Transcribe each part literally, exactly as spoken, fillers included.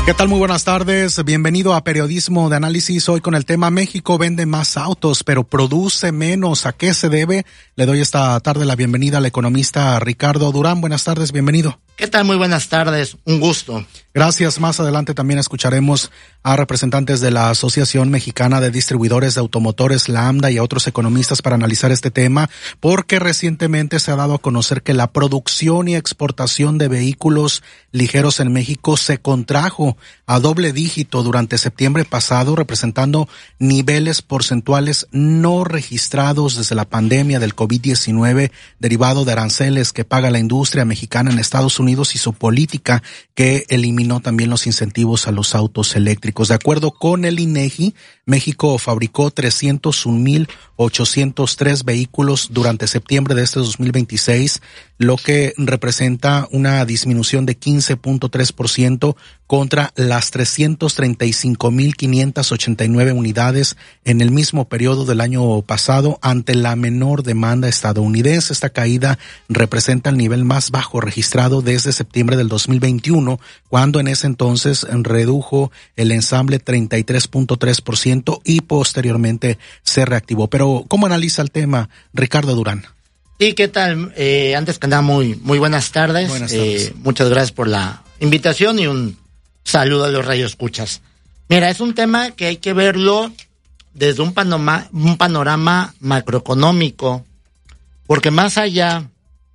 ¿Qué tal? Muy buenas tardes. Bienvenido a Periodismo de Análisis. Hoy con el tema México vende más autos, pero produce menos. ¿A qué se debe? Le doy esta tarde la bienvenida al economista Ricardo Durán. Buenas tardes, bienvenido. ¿Qué tal? Muy buenas tardes. Un gusto. Gracias. Más adelante también escucharemos a representantes de la Asociación Mexicana de Distribuidores de Automotores, la AMDA, y a otros economistas para analizar este tema, porque recientemente se ha dado a conocer que la producción y exportación de vehículos ligeros en México se contrajo a doble dígito durante septiembre pasado, representando niveles porcentuales no registrados desde la pandemia del COVID diecinueve, derivado de aranceles que paga la industria mexicana en Estados Unidos y su política que eliminó también los incentivos a los autos eléctricos. De acuerdo con el INEGI, México fabricó trescientos un mil ochocientos tres vehículos durante septiembre de este dos mil veintiséis, lo que representa una disminución de quince punto tres por ciento contra las trescientos treinta y cinco mil quinientas ochenta y nueve unidades en el mismo periodo del año pasado, ante la menor demanda estadounidense. Esta caída representa el nivel más bajo registrado desde septiembre del dos mil veintiuno, cuando en ese entonces redujo el ensamble treinta y tres punto tres por ciento y posteriormente se reactivó. Pero, ¿cómo analiza el tema Ricardo Durán? ¿Y qué tal? Eh, antes que nada, muy, muy buenas tardes. Buenas tardes. Eh, muchas gracias por la invitación y un saludo a los radioescuchas. Mira, es un tema que hay que verlo desde un panorama, un panorama macroeconómico, porque más allá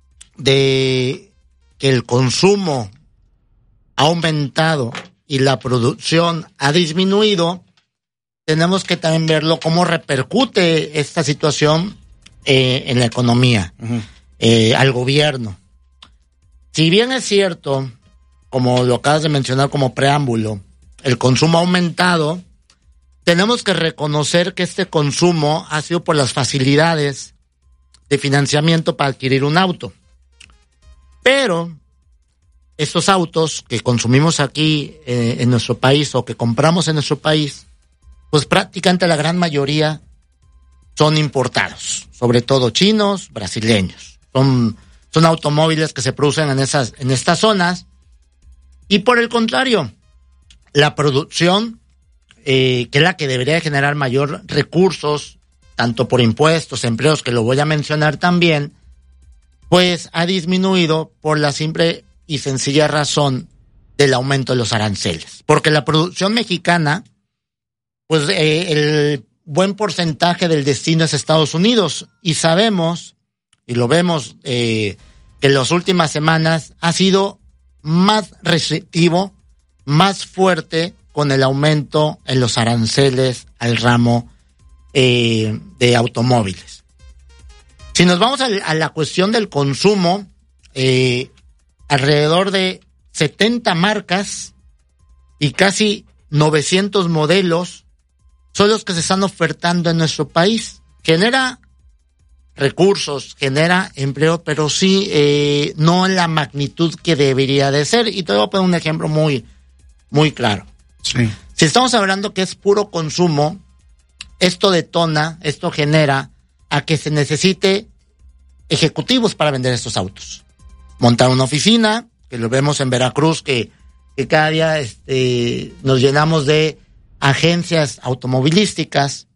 de que el consumo ha aumentado y la producción ha disminuido, tenemos que también verlo cómo repercute esta situación eh, en la economía, uh-huh. eh, al gobierno. Si bien es cierto, como lo acabas de mencionar como preámbulo, el consumo ha aumentado, tenemos que reconocer que este consumo ha sido por las facilidades de financiamiento para adquirir un auto. Pero estos autos que consumimos aquí eh, en nuestro país o que compramos en nuestro país, pues prácticamente la gran mayoría son importados, sobre todo chinos, brasileños. Son, son automóviles que se producen en esas, en estas zonas. Y por el contrario, la producción, eh, que es la que debería generar mayor recursos, tanto por impuestos, empleos, que lo voy a mencionar también, pues ha disminuido por la simple y sencilla razón del aumento de los aranceles. Porque la producción mexicana, pues eh, el buen porcentaje del destino es Estados Unidos, y sabemos, y lo vemos, eh, que en las últimas semanas ha sido más restrictivo, más fuerte con el aumento en los aranceles al ramo eh, de automóviles. Si nos vamos a, a la cuestión del consumo, eh, alrededor de setenta marcas y casi novecientos modelos son los que se están ofertando en nuestro país. Genera recursos, genera empleo, pero sí eh, no en la magnitud que debería de ser. Y te voy a poner un ejemplo muy, muy claro. Sí. Si estamos hablando que es puro consumo, esto detona, esto genera a que se necesite ejecutivos para vender estos autos. Montar una oficina, que lo vemos en Veracruz, que, que cada día este, nos llenamos de agencias automovilísticas,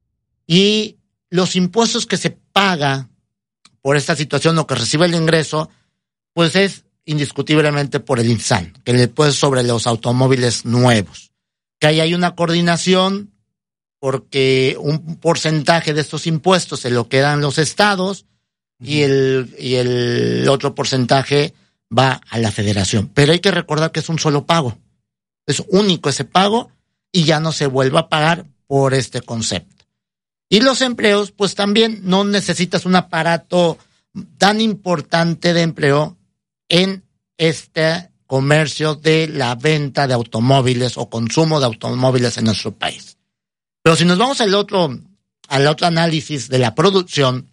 y los impuestos que se paga por esta situación o que recibe el ingreso, pues es indiscutiblemente por el INSAN, que le puede sobre los automóviles nuevos. Que ahí hay una coordinación porque un porcentaje de estos impuestos se lo quedan los estados y el, y el otro porcentaje va a la federación. Pero hay que recordar que es un solo pago. Es único ese pago y ya no se vuelve a pagar por este concepto. Y los empleos, pues también no necesitas un aparato tan importante de empleo en este comercio de la venta de automóviles o consumo de automóviles en nuestro país. Pero si nos vamos al otro, al otro análisis de la producción,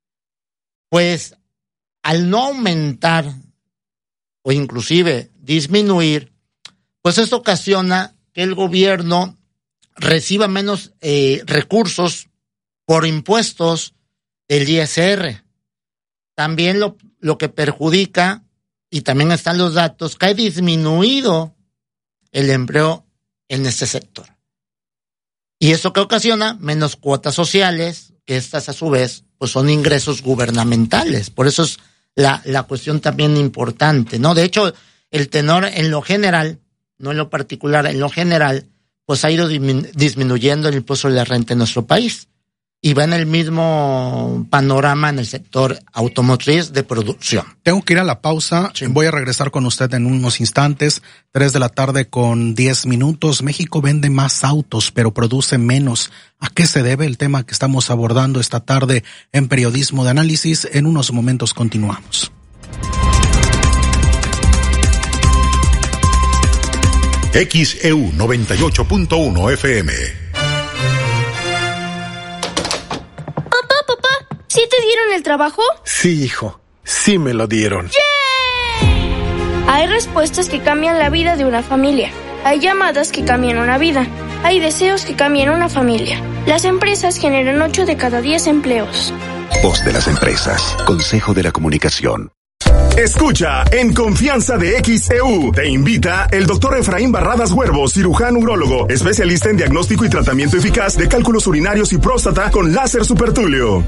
pues al no aumentar o inclusive disminuir, pues esto ocasiona que el gobierno reciba menos eh, recursos por impuestos del I S R. También lo, lo que perjudica, y también están los datos, que ha disminuido el empleo en este sector. Y eso que ocasiona menos cuotas sociales, que estas a su vez pues son ingresos gubernamentales. Por eso es la, la cuestión también importante, ¿no? De hecho, el tenor en lo general, no en lo particular, en lo general, pues ha ido disminu- disminuyendo el impuesto de la renta en nuestro país. Y va en el mismo panorama en el sector automotriz de producción. Tengo que ir a la pausa. Sí. Voy a regresar con usted en unos instantes. Tres de la tarde con diez minutos. México vende más autos, pero produce menos. ¿A qué se debe el tema que estamos abordando esta tarde en Periodismo de Análisis? En unos momentos continuamos. X E U noventa y ocho punto uno F M. ¿Sí te dieron el trabajo? Sí, hijo. Sí me lo dieron. ¡Yay! Hay respuestas que cambian la vida de una familia. Hay llamadas que cambian una vida. Hay deseos que cambian una familia. Las empresas generan ocho de cada diez empleos. Voz de las empresas. Consejo de la Comunicación. Escucha En Confianza de X E U. Te invita el doctor Efraín Barradas Huervo, cirujano urólogo, especialista en diagnóstico y tratamiento eficaz de cálculos urinarios y próstata con láser supertulio.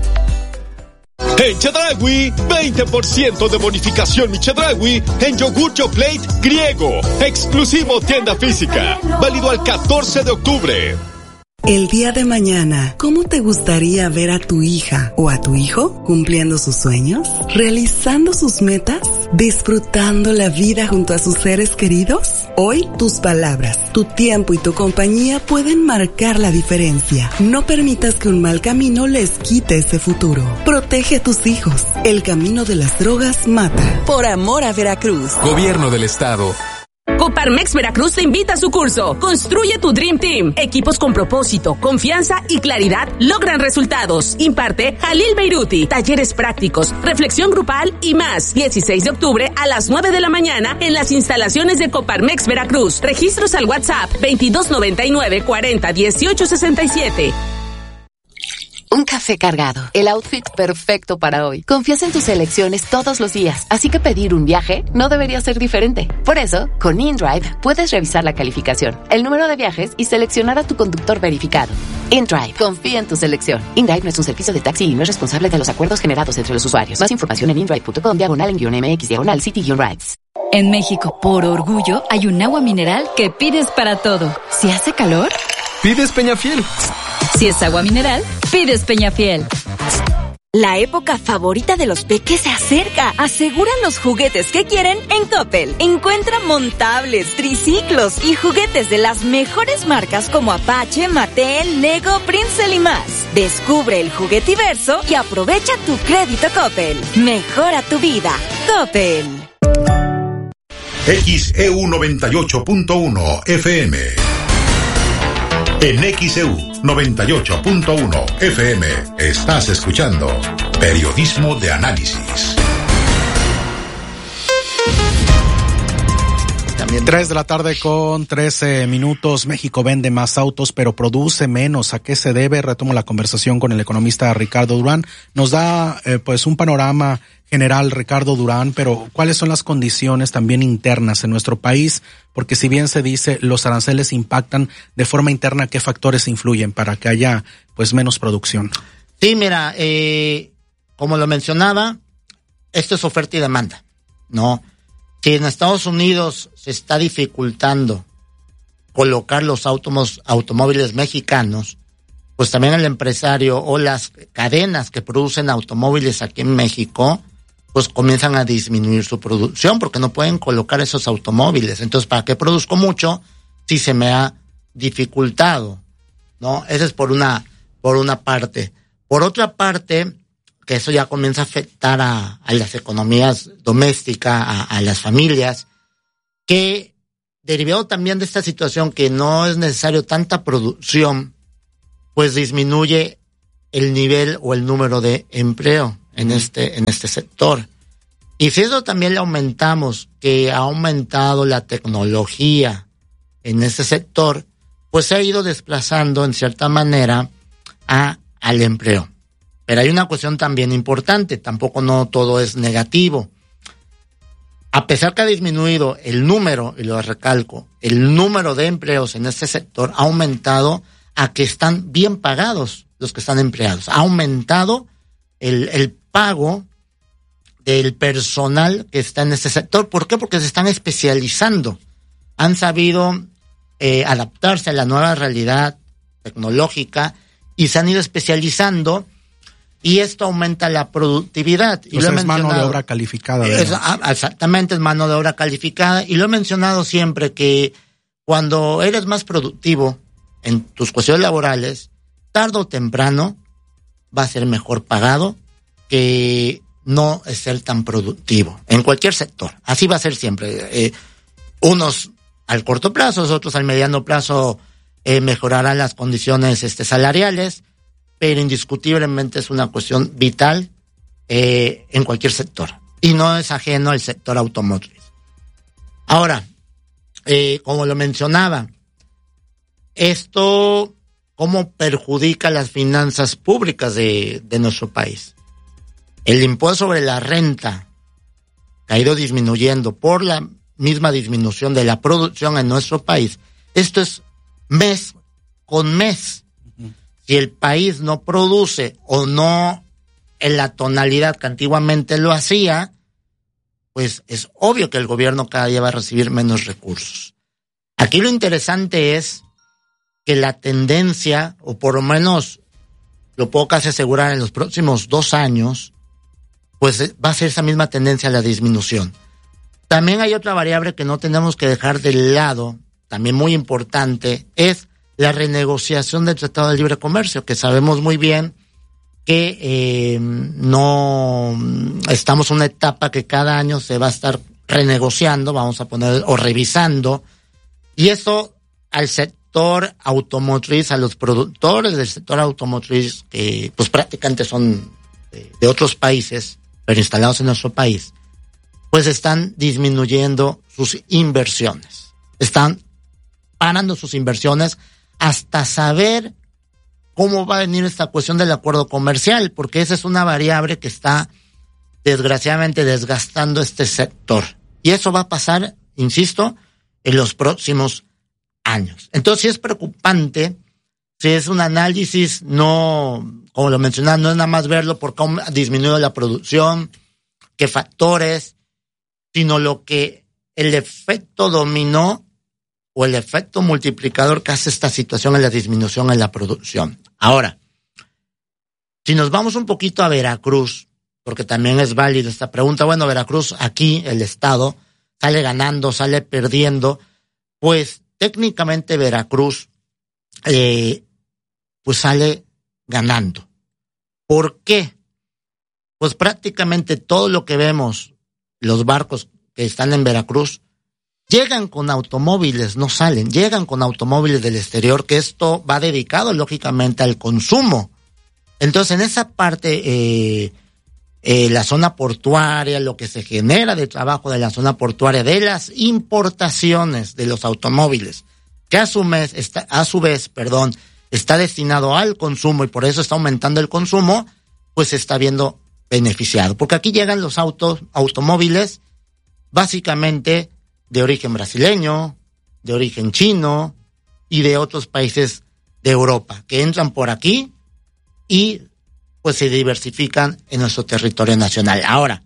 En Chedraui, veinte por ciento de bonificación mi Chedraui en yogur Yoplait griego. Exclusivo tienda física. Válido al catorce de octubre. El día de mañana, ¿cómo te gustaría ver a tu hija o a tu hijo cumpliendo sus sueños? ¿Realizando sus metas? ¿Disfrutando la vida junto a sus seres queridos? Hoy, tus palabras, tu tiempo y tu compañía pueden marcar la diferencia. No permitas que un mal camino les quite ese futuro. Protege a tus hijos. El camino de las drogas mata. Por amor a Veracruz. Gobierno del Estado. Coparmex Veracruz te invita a su curso Construye tu Dream Team. Equipos con propósito, confianza y claridad logran resultados. Imparte Jalil Beiruti. Talleres prácticos, reflexión grupal y más. dieciséis de octubre a las nueve de la mañana en las instalaciones de Coparmex Veracruz. Registros al WhatsApp veintidós noventa y nueve cuarenta dieciocho sesenta y siete. Un café cargado, el outfit perfecto para hoy. Confías en tus elecciones todos los días, así que pedir un viaje no debería ser diferente. Por eso, con InDrive puedes revisar la calificación, el número de viajes y seleccionar a tu conductor verificado. InDrive, confía en tu selección. InDrive no es un servicio de taxi y no es responsable de los acuerdos generados entre los usuarios. Más información en indrive.com, diagonal en guión MX, diagonal City-Rides. En México, por orgullo, hay un agua mineral que pides para todo. Si hace calor, pides Peñafiel. Si es agua mineral, pides Peñafiel. La época favorita de los peques se acerca. Aseguran los juguetes que quieren en Coppel. Encuentra montables, triciclos y juguetes de las mejores marcas como Apache, Mattel, Lego, Princeton y más. Descubre el juguetiverso y aprovecha tu crédito Coppel. Mejora tu vida. Coppel. X E U noventa y ocho punto uno F M. En X E U noventa y ocho punto uno F M estás escuchando Periodismo de Análisis. Tres de la tarde con trece minutos. México vende más autos, pero produce menos. ¿A qué se debe? Retomo la conversación con el economista Ricardo Durán. Nos da eh, pues un panorama general, Ricardo Durán, pero ¿cuáles son las condiciones también internas en nuestro país? Porque si bien se dice los aranceles impactan de forma interna, ¿qué factores influyen para que haya pues menos producción? Sí, mira, eh, como lo mencionaba, esto es oferta y demanda, ¿no? Si en Estados Unidos se está dificultando colocar los automos, automóviles mexicanos, pues también el empresario o las cadenas que producen automóviles aquí en México, pues comienzan a disminuir su producción porque no pueden colocar esos automóviles. Entonces, ¿para qué produzco mucho si se me ha dificultado? ¿No? Esa es por una, por una parte. Por otra parte, que eso ya comienza a afectar a, a las economías domésticas, a, a las familias, que derivado también de esta situación que no es necesario tanta producción, pues disminuye el nivel o el número de empleo en este, en este sector. Y si eso también le aumentamos, que ha aumentado la tecnología en este sector, pues se ha ido desplazando en cierta manera a, al empleo. Pero hay una cuestión también importante, tampoco no todo es negativo. a pesar que ha disminuido el número, y lo recalco, el número de empleos en este sector ha aumentado a que están bien pagados los que están empleados. Ha aumentado el, el pago del personal que está en este sector. ¿Por qué? Porque se están especializando. Han sabido eh, adaptarse a la nueva realidad tecnológica y se han ido especializando, y esto aumenta la productividad. Y Entonces lo he es mano de obra calificada. Es, exactamente, es mano de obra calificada. Y lo he mencionado siempre, que cuando eres más productivo en tus cuestiones laborales, tarde o temprano va a ser mejor pagado que no ser tan productivo en cualquier sector. Así va a ser siempre. Eh, unos al corto plazo, otros al mediano plazo eh, mejorarán las condiciones este, salariales, pero indiscutiblemente es una cuestión vital eh, en cualquier sector, y no es ajeno al sector automotriz. Ahora, eh, como lo mencionaba, esto cómo perjudica las finanzas públicas de, de nuestro país. El impuesto sobre la renta ha ido disminuyendo por la misma disminución de la producción en nuestro país. Esto es mes con mes. Si el país no produce o no en la tonalidad que antiguamente lo hacía, pues es obvio que el gobierno cada día va a recibir menos recursos. Aquí lo interesante es que la tendencia, o por lo menos lo puedo casi asegurar en los próximos dos años, pues va a ser esa misma tendencia a la disminución. También hay otra variable que no tenemos que dejar de lado, también muy importante, es la renegociación del Tratado de Libre Comercio, que sabemos muy bien que eh, no estamos en una etapa que cada año se va a estar renegociando, vamos a poner, o revisando, y eso al sector automotriz, a los productores del sector automotriz, que pues prácticamente son de, de otros países, pero instalados en nuestro país, pues están disminuyendo sus inversiones, están parando sus inversiones hasta saber cómo va a venir esta cuestión del acuerdo comercial, porque esa es una variable que está desgraciadamente desgastando este sector. Y eso va a pasar, insisto, en los próximos años. Entonces sí es preocupante, si es un análisis, no, como lo mencionaba, no es nada más verlo por cómo ha disminuido la producción, qué factores, sino lo que el efecto dominó o el efecto multiplicador que hace esta situación en la disminución en la producción. Ahora, si nos vamos un poquito a Veracruz, porque también es válida esta pregunta, bueno, Veracruz, aquí el estado sale ganando, sale perdiendo, pues técnicamente Veracruz eh, pues sale ganando. ¿Por qué? Pues prácticamente todo lo que vemos, los barcos que están en Veracruz, llegan con automóviles, no salen, llegan con automóviles del exterior, que esto va dedicado lógicamente al consumo. Entonces en esa parte, eh, eh, la zona portuaria, lo que se genera de trabajo de la zona portuaria, de las importaciones de los automóviles, que a su vez está, a su vez, perdón, está destinado al consumo y por eso está aumentando el consumo, pues se está viendo beneficiado. Porque aquí llegan los autos, automóviles, básicamente de origen brasileño, de origen chino y de otros países de Europa, que entran por aquí y pues se diversifican en nuestro territorio nacional. Ahora,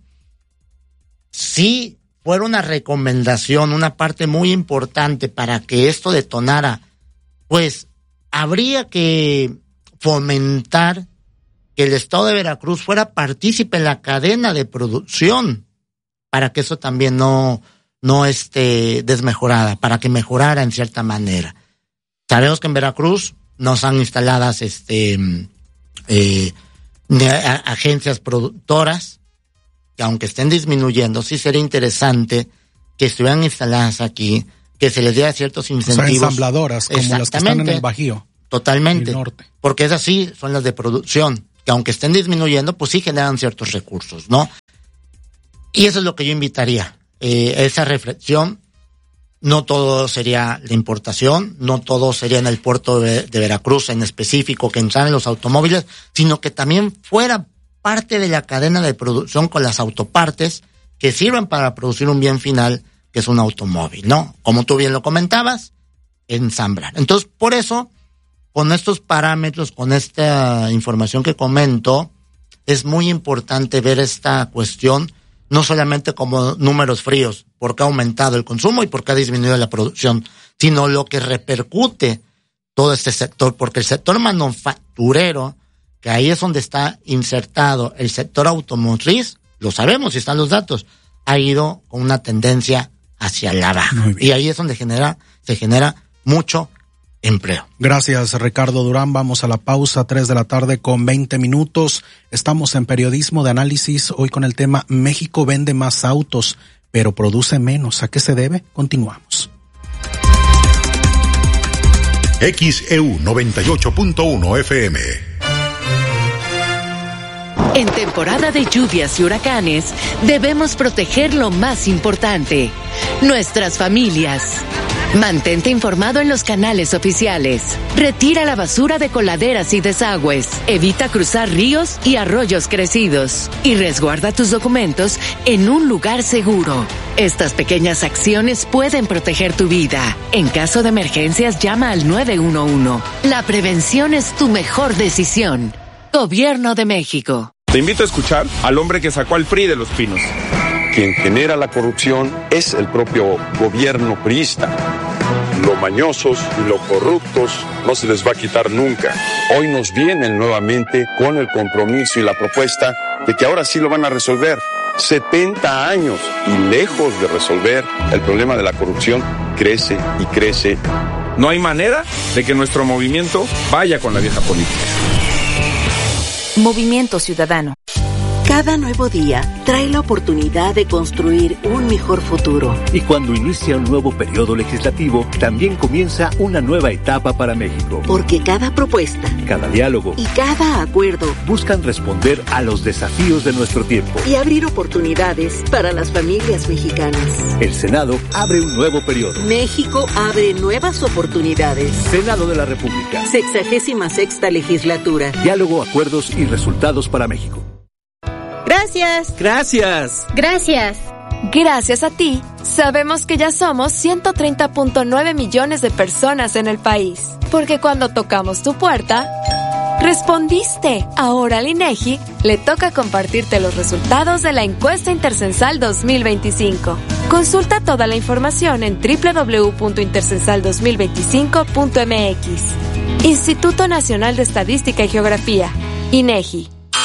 si fuera una recomendación, una parte muy importante para que esto detonara, pues habría que fomentar que el estado de Veracruz fuera partícipe en la cadena de producción, para que eso también no no esté desmejorada, para que mejorara en cierta manera. Sabemos que en Veracruz no están instaladas este eh, a, agencias productoras, que aunque estén disminuyendo, sí sería interesante que estuvieran instaladas aquí, que se les diera ciertos incentivos. O sea, ensambladoras, como las que están en el Bajío. Totalmente, porque esas sí son las de producción, que aunque estén disminuyendo, pues sí generan ciertos recursos, ¿no? Y eso es lo que yo invitaría. Eh, esa reflexión, no todo sería la importación, no todo sería en el puerto de, de Veracruz en específico que entraran los automóviles, sino que también fuera parte de la cadena de producción con las autopartes, que sirven para producir un bien final, que es un automóvil, ¿no? Como tú bien lo comentabas, ensamblar. Entonces, por eso, con estos parámetros, con esta información que comento, es muy importante ver esta cuestión, no solamente como números fríos, porque ha aumentado el consumo y porque ha disminuido la producción, sino lo que repercute todo este sector, porque el sector manufacturero, que ahí es donde está insertado el sector automotriz, lo sabemos y están los datos, ha ido con una tendencia hacia la baja. Y ahí es donde genera, se genera mucho empleo. Gracias, Ricardo Durán. Vamos a la pausa, tres de la tarde con veinte minutos. Estamos en Periodismo de Análisis, hoy con el tema México vende más autos, pero produce menos. ¿A qué se debe? Continuamos. X E U noventa y ocho punto uno F M. En temporada de lluvias y huracanes, debemos proteger lo más importante, nuestras familias. Mantente informado en los canales oficiales. Retira la basura de coladeras y desagües. Evita cruzar ríos y arroyos crecidos. Y resguarda tus documentos en un lugar seguro. Estas pequeñas acciones pueden proteger tu vida. En caso de emergencias, llama al nueve uno uno. La prevención es tu mejor decisión. Gobierno de México. Te invito a escuchar al hombre que sacó al P R I de Los Pinos. Quien genera la corrupción es el propio gobierno priista. Lo mañosos y lo corruptos no se les va a quitar nunca. Hoy nos vienen nuevamente con el compromiso y la propuesta de que ahora sí lo van a resolver. setenta años y lejos de resolver el problema de la corrupción, crece y crece. No hay manera de que nuestro movimiento vaya con la vieja política. Movimiento Ciudadano. Cada nuevo día trae la oportunidad de construir un mejor futuro. Y cuando inicia un nuevo periodo legislativo, también comienza una nueva etapa para México. Porque cada propuesta, cada diálogo y cada acuerdo buscan responder a los desafíos de nuestro tiempo y abrir oportunidades para las familias mexicanas. El Senado abre un nuevo periodo. México abre nuevas oportunidades. Senado de la República. Sexagésima sexta legislatura. Diálogo, acuerdos y resultados para México. Gracias. Gracias. Gracias. Gracias a ti, sabemos que ya somos ciento treinta punto nueve millones de personas en el país. Porque cuando tocamos tu puerta, respondiste. Ahora al INEGI le toca compartirte los resultados de la encuesta intercensal dos mil veinticinco. Consulta toda la información en doble u doble u doble u punto intercensal dos mil veinticinco punto m x. Instituto Nacional de Estadística y Geografía, INEGI.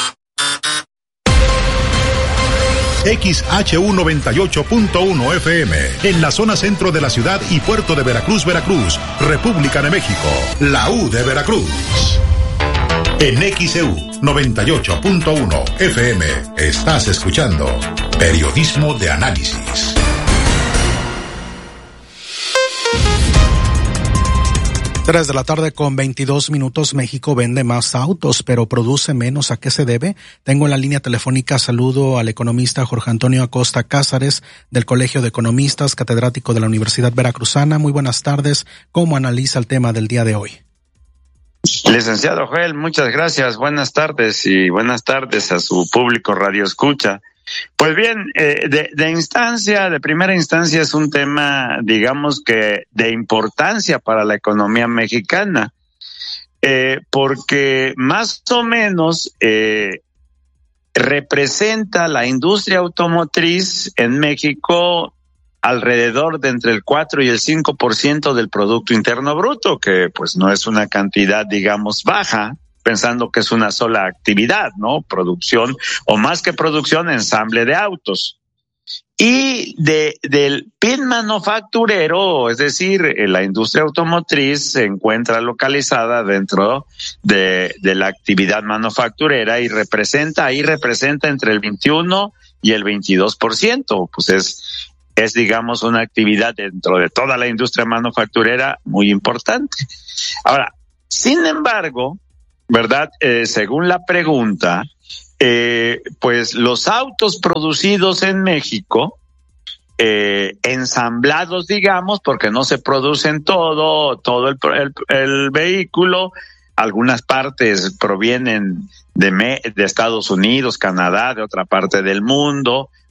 X H U noventa y ocho punto uno F M, en la zona centro de la ciudad y puerto de Veracruz, Veracruz, República de México, la U de Veracruz. En X E U noventa y ocho punto uno F M, estás escuchando Periodismo de Análisis. Tres de la tarde con veintidós minutos. México vende más autos, pero produce menos. ¿A qué se debe? Tengo en la línea telefónica, saludo al economista Jorge Antonio Acosta Cázares, del Colegio de Economistas, catedrático de la Universidad Veracruzana. Muy buenas tardes. ¿Cómo analiza el tema del día de hoy? Licenciado Joel, muchas gracias. Buenas tardes y buenas tardes a su público Radio Escucha. Pues bien, eh, de, de instancia, de primera instancia es un tema, digamos que de importancia para la economía mexicana, eh, porque más o menos eh, representa la industria automotriz en México alrededor de entre el cuatro y el cinco por ciento del Producto Interno Bruto, que pues no es una cantidad, digamos, baja, pensando que es una sola actividad, ¿no? Producción, o más que producción, ensamble de autos. Y de del P I B manufacturero, es decir, la industria automotriz se encuentra localizada dentro de, de la actividad manufacturera y representa, ahí representa entre el veintiuno y el veintidós por ciento, pues es es, digamos, una actividad dentro de toda la industria manufacturera muy importante. Ahora, sin embargo, ¿verdad? Eh, según la pregunta, eh, pues los autos producidos en México, eh, ensamblados, digamos, porque no se producen todo, todo el, el, el vehículo, algunas partes provienen de, me, de Estados Unidos, Canadá, de otra parte del mundo,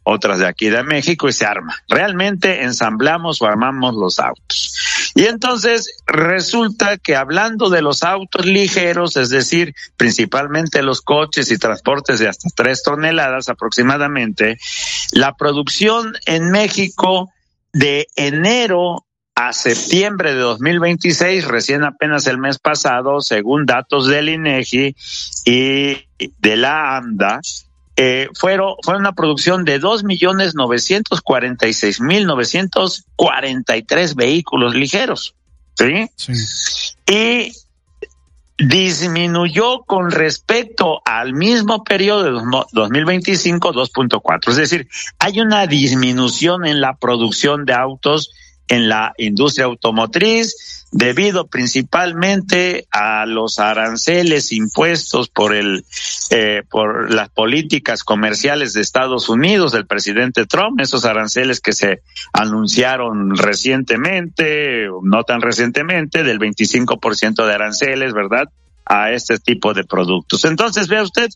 otras de aquí de México, y se arma. Realmente ensamblamos o armamos los autos. Y entonces resulta que hablando de los autos ligeros, es decir, principalmente los coches y transportes de hasta tres toneladas aproximadamente, la producción en México de enero a septiembre de dos mil veintiséis, recién apenas el mes pasado, según datos del INEGI y de la AMDA, Eh, fueron, fue una producción de dos millones novecientos cuarenta y seis mil novecientos cuarenta y tres vehículos ligeros, ¿sí? Sí. Y disminuyó con respecto al mismo periodo de dos mil veinticinco dos punto cuatro. Es decir, hay una disminución en la producción de autos en la industria automotriz, debido principalmente a los aranceles impuestos por el eh, por las políticas comerciales de Estados Unidos del presidente Trump, esos aranceles que se anunciaron recientemente, no tan recientemente, del veinticinco por ciento de aranceles, ¿verdad?, a este tipo de productos. Entonces, vea usted,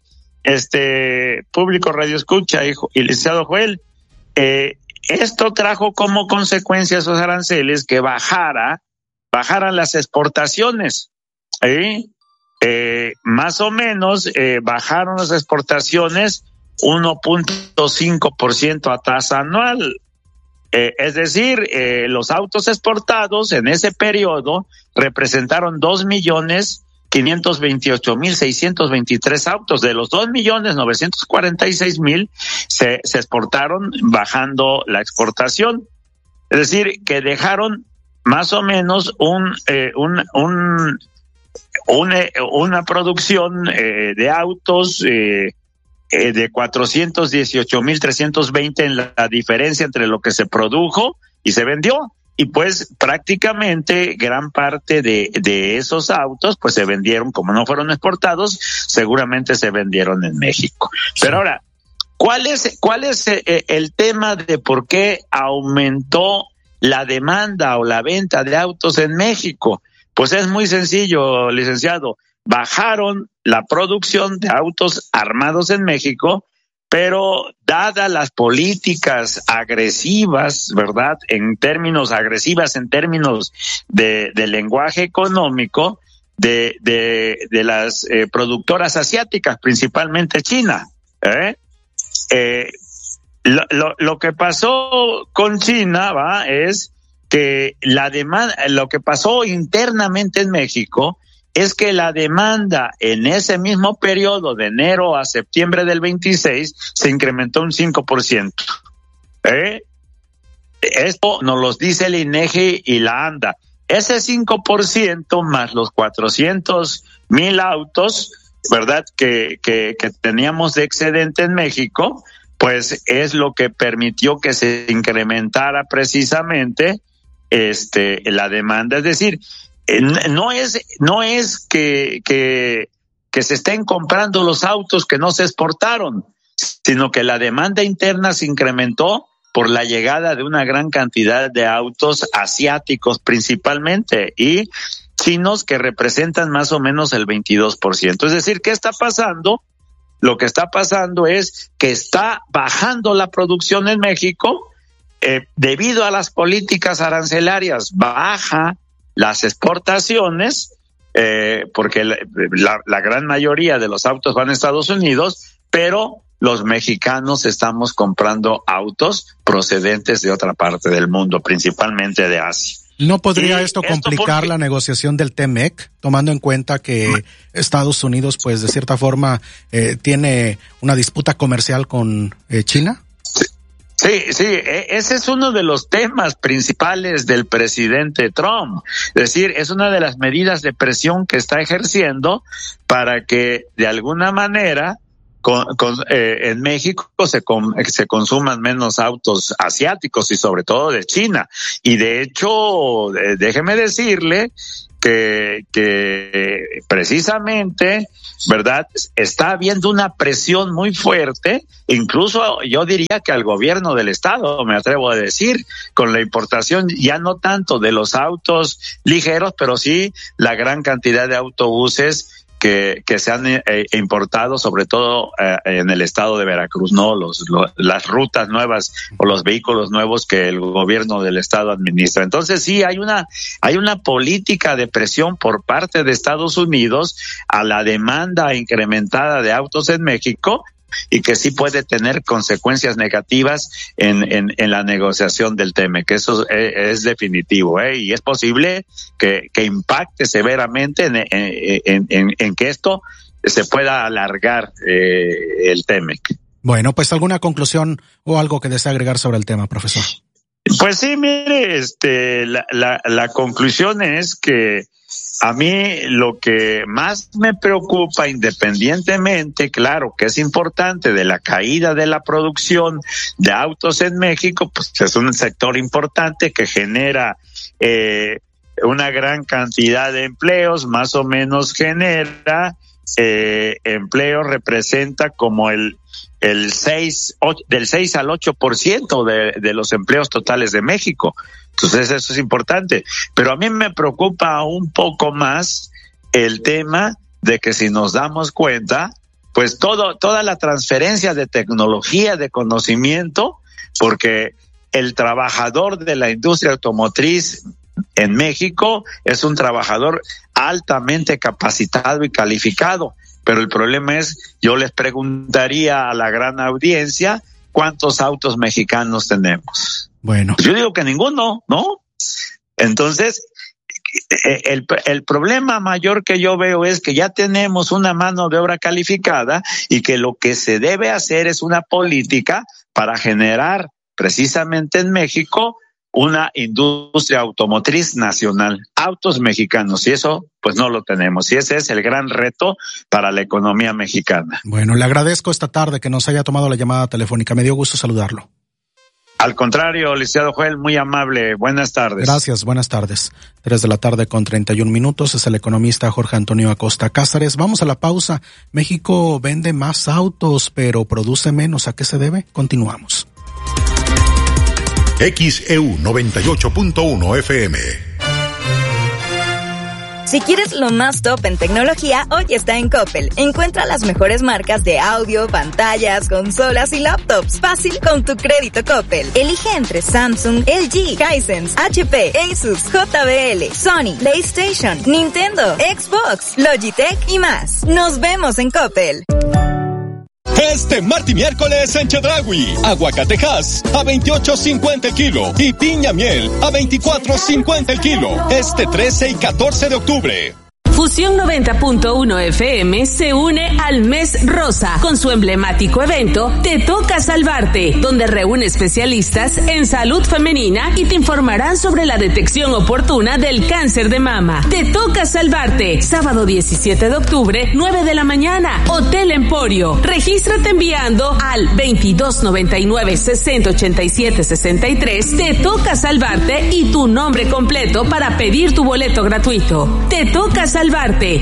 este público radio escucha y, y licenciado Joel, eh, esto trajo como consecuencia esos aranceles que bajara bajaran las exportaciones, ¿eh? Eh, más o menos eh, bajaron las exportaciones uno punto cinco por ciento a tasa anual. Eh, es decir, eh, los autos exportados en ese periodo representaron dos millones quinientos veintiocho mil seiscientos veintitrés autos. De los dos millones novecientos cuarenta y seis mil se, se exportaron bajando la exportación. Es decir, que dejaron más o menos un, eh, un, un, un eh, una producción eh, de autos eh, eh, de cuatrocientos dieciocho mil trescientos veinte en la, la diferencia entre lo que se produjo y se vendió. Y pues prácticamente gran parte de, de esos autos pues se vendieron, como no fueron exportados, seguramente se vendieron en México. Pero ahora, ¿cuál es, cuál es eh, el tema de por qué aumentó la demanda o la venta de autos en México? Pues es muy sencillo, licenciado. Bajaron la producción de autos armados en México, pero dadas las políticas agresivas, ¿verdad? En términos agresivas, en términos de, de lenguaje económico, de, de, de las eh, productoras asiáticas, principalmente China, ¿eh? Eh, Lo, lo, lo que pasó con China, va, es que la demanda, lo que pasó internamente en México es que la demanda en ese mismo periodo de enero a septiembre del veintiséis se incrementó un cinco por ciento. ¿Eh? Esto nos lo dice el INEGI y la AMDA. Ese cinco por ciento más los cuatrocientos mil autos, ¿verdad?, que, que, que teníamos de excedente en México, pues es lo que permitió que se incrementara precisamente este la demanda. Es decir, no es no es que que que se estén comprando los autos que no se exportaron, sino que la demanda interna se incrementó por la llegada de una gran cantidad de autos asiáticos principalmente y chinos que representan más o menos el veintidós por ciento. Es decir, ¿qué está pasando? Lo que está pasando es que está bajando la producción en México eh, debido a las políticas arancelarias. Baja las exportaciones eh, porque la, la, la gran mayoría de los autos van a Estados Unidos, pero los mexicanos estamos comprando autos procedentes de otra parte del mundo, principalmente de Asia. ¿No podría esto complicar esto porque... la negociación del T M E C, tomando en cuenta que Estados Unidos, pues de cierta forma, eh, tiene una disputa comercial con eh, China? Sí, sí, ese es uno de los temas principales del presidente Trump. Es decir, es una de las medidas de presión que está ejerciendo para que de alguna manera Con, con, eh, en México se, con, se consuman menos autos asiáticos y sobre todo de China. Y de hecho, eh, déjeme decirle que, que precisamente, ¿verdad?, está habiendo una presión muy fuerte, incluso yo diría que al gobierno del estado, me atrevo a decir, con la importación ya no tanto de los autos ligeros, pero sí la gran cantidad de autobuses que, que se han eh, importado, sobre todo eh, en el estado de Veracruz, ¿no? Los, los, las rutas nuevas o los vehículos nuevos que el gobierno del estado administra. Entonces sí, hay una, hay una política de presión por parte de Estados Unidos a la demanda incrementada de autos en México, y que sí puede tener consecuencias negativas en, en, en la negociación del T M E C, que eso es, es definitivo, ¿eh? Y es posible que, que impacte severamente en, en, en, en que esto se pueda alargar eh, el T M E C. Bueno, pues alguna conclusión o algo que desee agregar sobre el tema, profesor. Pues sí, mire, este, la, la, la conclusión es que a mí lo que más me preocupa, independientemente, claro, que es importante, de la caída de la producción de autos en México, pues es un sector importante que genera eh, una gran cantidad de empleos, más o menos genera eh, empleo, representa como el el seis, ocho, del seis al ocho por ciento de, de los empleos totales de México. Entonces eso es importante. Pero a mí me preocupa un poco más el tema de que, si nos damos cuenta, pues todo, toda la transferencia de tecnología, de conocimiento, porque el trabajador de la industria automotriz en México es un trabajador altamente capacitado y calificado. Pero el problema es, yo les preguntaría a la gran audiencia, ¿cuántos autos mexicanos tenemos? Bueno. Yo digo que ninguno, ¿no? Entonces, el, el problema mayor que yo veo es que ya tenemos una mano de obra calificada y que lo que se debe hacer es una política para generar precisamente en México una industria automotriz nacional, autos mexicanos, y eso pues no lo tenemos, y ese es el gran reto para la economía mexicana. Bueno, le agradezco esta tarde que nos haya tomado la llamada telefónica, me dio gusto saludarlo. Al contrario, licenciado Joel, muy amable, buenas tardes. Gracias, buenas tardes. Tres de la tarde con treinta y un minutos, es el economista Jorge Antonio Acosta Cázares. Vamos a la pausa. México vende más autos, pero produce menos, ¿a qué se debe? Continuamos. X E U noventa y ocho punto uno F M. Si quieres lo más top en tecnología, hoy está en Coppel. Encuentra las mejores marcas de audio, pantallas, consolas y laptops. Fácil con tu crédito Coppel. Elige entre Samsung, L G, Hisense, H P, Asus, J B L, Sony, PlayStation, Nintendo, Xbox, Logitech y más. Nos vemos en Coppel. Este martes y miércoles en Chedraui, aguacatejas a veintiocho cincuenta el kilo y piña miel a veinticuatro cincuenta el kilo. Este trece y catorce de octubre. Fusión noventa punto uno F M se une al Mes Rosa con su emblemático evento Te Toca Salvarte, donde reúne especialistas en salud femenina y te informarán sobre la detección oportuna del cáncer de mama. Te Toca Salvarte, sábado diecisiete de octubre, nueve de la mañana, Hotel Emporio. Regístrate enviando al veintidós noventa y nueve sesenta ochenta y siete sesenta y tres. Te Toca Salvarte y tu nombre completo para pedir tu boleto gratuito. Te Toca Salvarte.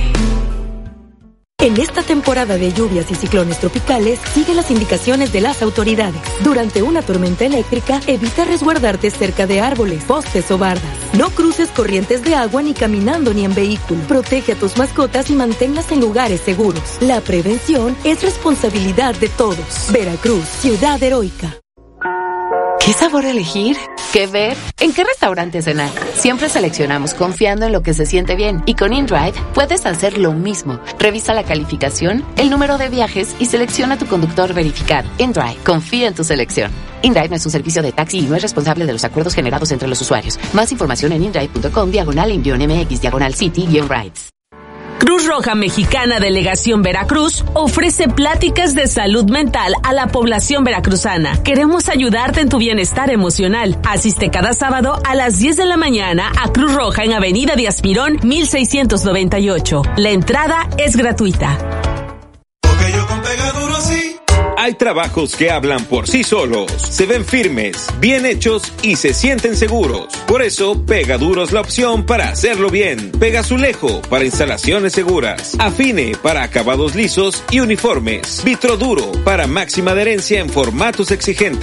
En esta temporada de lluvias y ciclones tropicales, sigue las indicaciones de las autoridades. Durante una tormenta eléctrica, evita resguardarte cerca de árboles, postes o bardas. No cruces corrientes de agua ni caminando ni en vehículo. Protege a tus mascotas y manténlas en lugares seguros. La prevención es responsabilidad de todos. Veracruz, ciudad heroica. ¿Qué sabor elegir? ¿Qué ver? ¿En qué restaurante cenar? Siempre seleccionamos confiando en lo que se siente bien. Y con InDrive puedes hacer lo mismo. Revisa la calificación, el número de viajes y selecciona tu conductor verificado. InDrive, confía en tu selección. InDrive no es un servicio de taxi y no es responsable de los acuerdos generados entre los usuarios. Más información en indrive punto com, diagonal Indio-M X, diagonal City-Rides. Cruz Roja Mexicana Delegación Veracruz ofrece pláticas de salud mental a la población veracruzana. Queremos ayudarte en tu bienestar emocional. Asiste cada sábado a las diez de la mañana a Cruz Roja en Avenida de Aspirón, mil seiscientos noventa y ocho. La entrada es gratuita. Porque yo con Pegaduro sí. Hay trabajos que hablan por sí solos, se ven firmes, bien hechos y se sienten seguros. Por eso, Pegaduro es la opción para hacerlo bien. Pegazulejo para instalaciones seguras. Afine para acabados lisos y uniformes. Vitroduro para máxima adherencia en formatos exigentes.